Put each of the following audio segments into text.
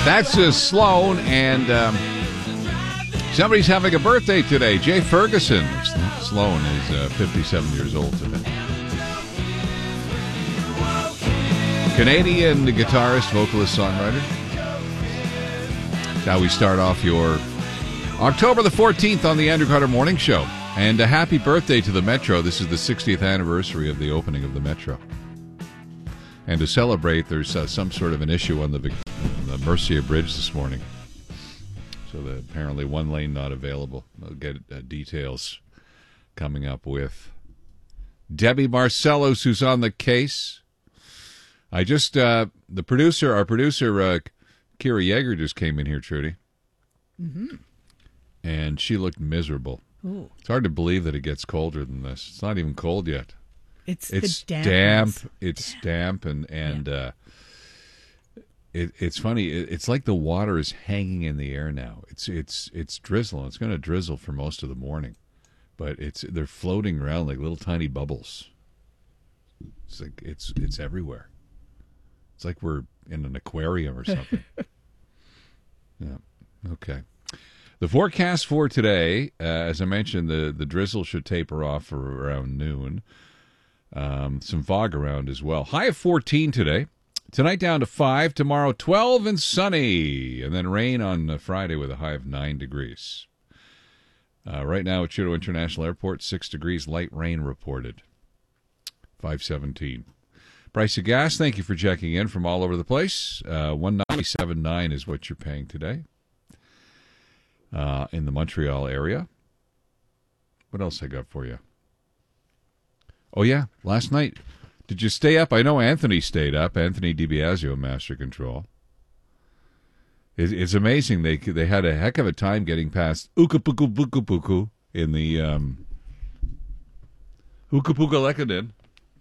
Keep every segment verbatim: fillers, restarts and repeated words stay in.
That's uh, Sloan, and um, somebody's having a birthday today. Jay Ferguson. Sloan is uh, fifty-seven years old today. Canadian guitarist, vocalist, songwriter. That's how we start off your October the fourteenth on the Andrew Carter Morning Show. And a happy birthday to the Metro. This is the sixtieth anniversary of the opening of the Metro. And to celebrate, there's uh, some sort of an issue on the, the Mercier Bridge this morning. So the, apparently one lane not available. We'll get uh, details coming up with Debbie Marcellos, who's on the case. I just, uh, the producer, our producer, uh, Kira Yeager, just came in here, Trudy. Mm-hmm. And she looked miserable. Ooh. It's hard to believe that it gets colder than this. It's not even cold yet. It's it's the damp. It's damp, and and yeah. uh, it it's funny. It, it's like the water is hanging in the air now. It's it's it's drizzling. It's going to drizzle for most of the morning, but it's they're floating around like little tiny bubbles. It's like it's it's everywhere. It's like we're in an aquarium or something. Yeah. Okay. The forecast for today, uh, as I mentioned, the the drizzle should taper off for around noon. Um, some fog around as well. High of fourteen today. Tonight down to five. Tomorrow twelve and sunny. And then rain on uh, Friday with a high of nine degrees. Uh, right now at Trudeau International Airport, six degrees. Light rain reported. five seventeen. Price of gas, thank you for checking in from all over the place. Uh, one ninety-seven point nine is what you're paying today uh, in the Montreal area. What else I got for you? Oh, yeah, last night. Did you stay up? I know Anthony stayed up. Anthony DiBiasio, Master Control. It, it's amazing. They they had a heck of a time getting past Ukapuku in the um, Ukapuka Lekanen,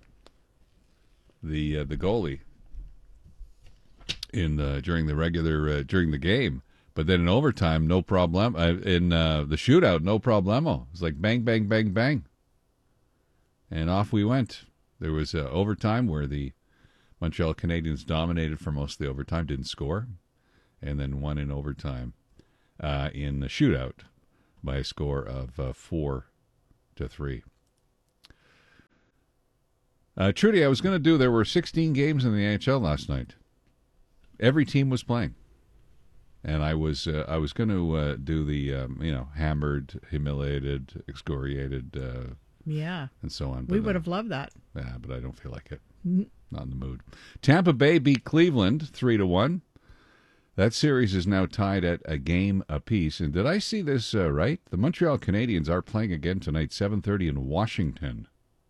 the uh, the goalie, in uh, during the regular uh, during the game. But then in overtime, no problem. Uh, in uh, the shootout, no problemo. It was like bang, bang, bang, bang. And off we went. There was uh, overtime where the Montreal Canadiens dominated for most of the overtime, didn't score, and then won in overtime uh, in the shootout by a score of uh, four to three. Uh, Trudy, I was going to do, there were sixteen games in the N H L last night. Every team was playing. And I was uh, I was going to uh, do the, um, you know, hammered, humiliated, excoriated, uh, yeah, and so on. We but, would uh, have loved that. Yeah, but I don't feel like it. Mm-hmm. Not in the mood. Tampa Bay beat Cleveland three to one. That series is now tied at a game apiece. And did I see this uh, right? The Montreal Canadiens are playing again tonight, seven thirty in Washington.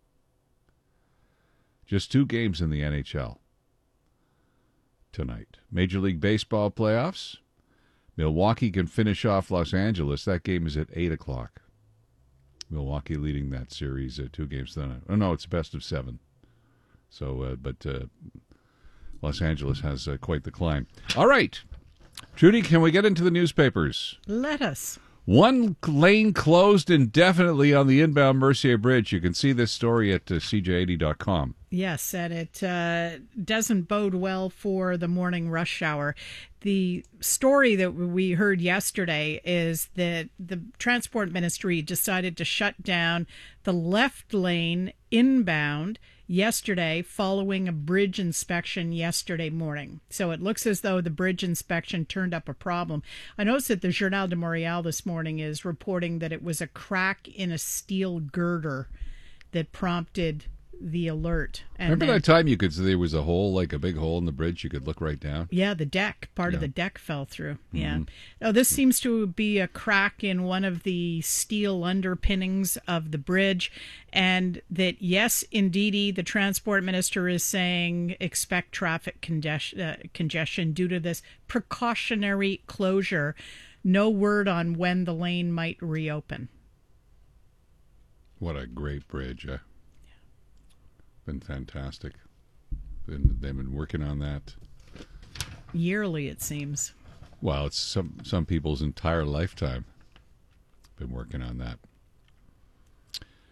Just two games in the N H L tonight. Major League Baseball playoffs. Milwaukee can finish off Los Angeles. That game is at eight o'clock. Milwaukee leading that series uh, two games to none. Oh, no, it's best of seven. So, uh, but uh, Los Angeles has uh, quite the climb. All right. Trudy, can we get into the newspapers? Let us. One lane closed indefinitely on the inbound Mercier Bridge. You can see this story at uh, C J eighty dot com. Yes, and it uh, doesn't bode well for the morning rush hour. The story that we heard yesterday is that the Transport Ministry decided to shut down the left lane inbound yesterday following a bridge inspection yesterday morning. So it looks as though the bridge inspection turned up a problem. I noticed that the Journal de Montréal this morning is reporting that it was a crack in a steel girder that prompted the alert. And Remember then, that time you could see there was a hole, like a big hole in the bridge, you could look right down? Yeah, the deck, part yeah. of the deck fell through. Mm-hmm. Yeah. Now, this seems to be a crack in one of the steel underpinnings of the bridge, and that, yes, indeedy, the transport minister is saying expect traffic congestion, uh, congestion due to this precautionary closure. No word on when the lane might reopen. What a great bridge, eh? Been fantastic. Been, they've been working on that yearly, it seems. Well, it's some some people's entire lifetime been working on that.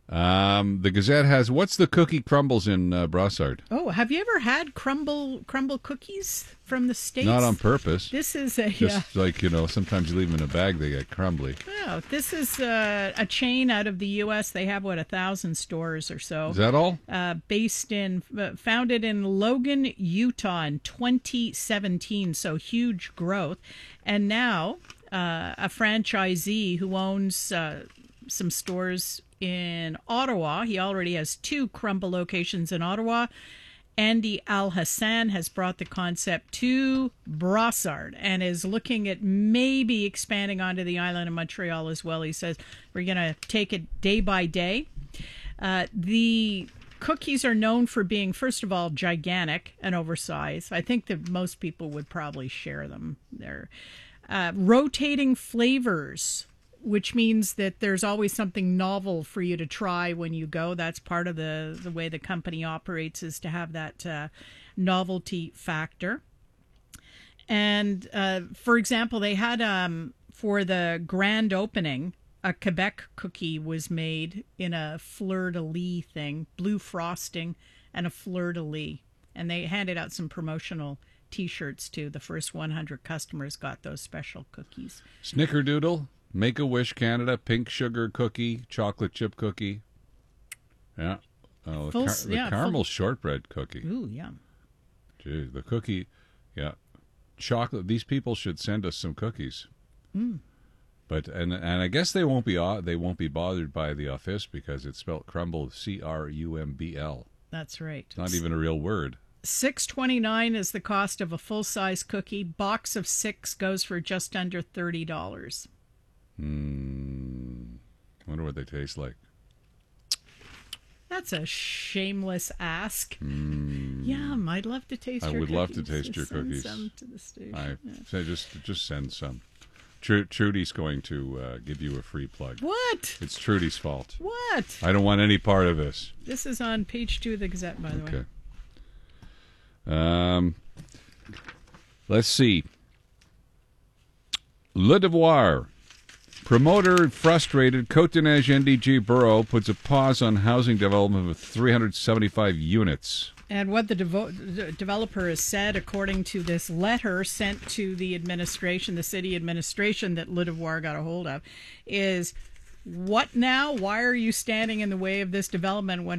Um, the Gazette has, what's the cookie crumbles in uh, Brossard? Oh, have you ever had crumble crumble cookies from the States? Not on purpose. This is a Just yeah. like, you know, sometimes you leave them in a bag, they get crumbly. Oh, this is a, a chain out of the U S. They have, what, a thousand stores or so. Is that all? Uh, based in, uh, founded in Logan, Utah in twenty seventeen, so huge growth. And now uh, a franchisee who owns uh, some stores in Ottawa, he already has two crumble locations in Ottawa. Andy Al-Hassan has brought the concept to Brossard and is looking at maybe expanding onto the island of Montreal as well. He says, we're going to take it day by day. Uh, the cookies are known for being, first of all, gigantic and oversized. I think that most people would probably share them. They're uh, rotating flavors, which means that there's always something novel for you to try when you go. That's part of the, the way the company operates, is to have that uh, novelty factor. And, uh, for example, they had, um, for the grand opening, a Quebec cookie was made in a fleur-de-lis thing, blue frosting and a fleur-de-lis. And they handed out some promotional T-shirts, too. The first one hundred customers got those special cookies. Snickerdoodle. Make-A-Wish Canada, pink sugar cookie, chocolate chip cookie. Yeah. Oh, the, Full, car- the yeah, caramel full... shortbread cookie. Ooh, yum. Gee, the cookie, yeah. Chocolate. These people should send us some cookies. Mm. But and and I guess they won't be they won't be bothered by the office because it's spelled crumble, C R U M B L. That's right. It's not even a real word. six twenty-nine is the cost of a full-size cookie. Box of six goes for just under thirty dollars. Hmm. Wonder what they taste like. That's a shameless ask. Mm. Yum! I'd love to taste. I your would cookies. love to taste your Send cookies. Some to the station. I yeah. say just just send some. Tru- Trudy's going to uh, give you a free plug. What? It's Trudy's fault. What? I don't want any part of this. This is on page two of the Gazette, by the Okay. way. Um. Let's see. Le Devoir. Promoter frustrated. Côte-de-Neige N D G Borough puts a pause on housing development of three hundred seventy-five units. And what the devo- the developer has said, according to this letter sent to the administration, the city administration that Le Devoir got a hold of, is, what now? Why are you standing in the way of this development when